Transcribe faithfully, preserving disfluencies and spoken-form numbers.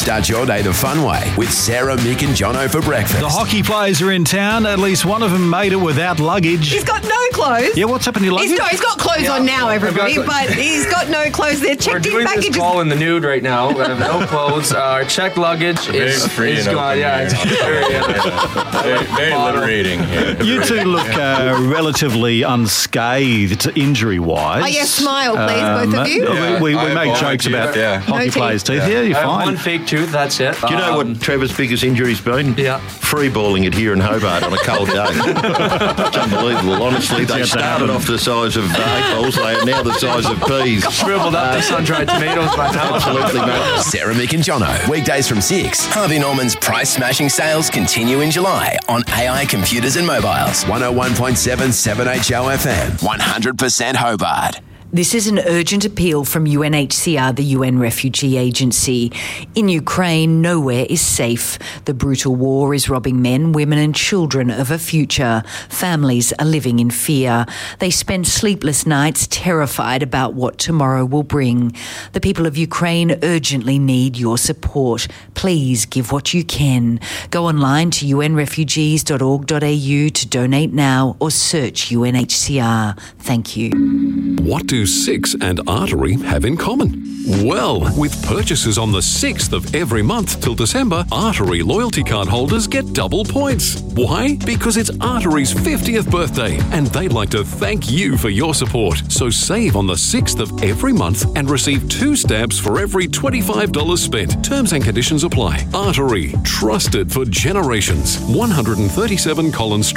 Start your day the fun way with Sarah, Mick and Jono for breakfast. The hockey players are in town. At least one of them made it without luggage. He's got no clothes. Yeah, what's happened to your luggage? He's, no, he's got clothes Yeah. on now, everybody, I've got- but he's got no clothes there. We're Checked his doing baggage. this is- call in the nude right now. We have no clothes. Our checked luggage is, free is and gone. open Yeah, here. it's very, uh, Very, very liberating here. You two look uh, relatively unscathed injury-wise. Oh, yes, smile, please, both of you. Uh, we we, we I make have jokes all my about teeth, yeah. hockey No players' teeth. teeth. Yeah, you're I have fine. one fake tooth. That's it. Do you know Um, what Trevor's biggest injury's been? Yeah. Free balling it here in Hobart on a cold day. It's unbelievable. Honestly, they It's started happened. off the size of eight balls. They are now the size of peas. Shriveled up the sun-dried tomatoes by now. Absolutely, mate. Sarah, Mick and Jono. Weekdays from six. Harvey Norman's price-smashing sales continue in July on A I computers and mobiles. one oh one point seven seven H O F M. one hundred percent Hobart. This is an urgent appeal from U N H C R, the U N Refugee Agency. In Ukraine, nowhere is safe. The brutal war is robbing men, women and children of a future. Families are living in fear. They spend sleepless nights terrified about what tomorrow will bring. The people of Ukraine urgently need your support. Please give what you can. Go online to u n refugees dot org dot a u to donate now or search U N H C R. Thank you. What do Six and Artery have in common? Well, with purchases on the sixth of every month till December, Artery loyalty card holders get double points. Why? Because it's Artery's fiftieth birthday and they'd like to thank you for your support. So save on the sixth of every month and receive two stamps for every twenty-five dollars spent. Terms and conditions apply. Artery, trusted for generations. one thirty-seven Collins Street.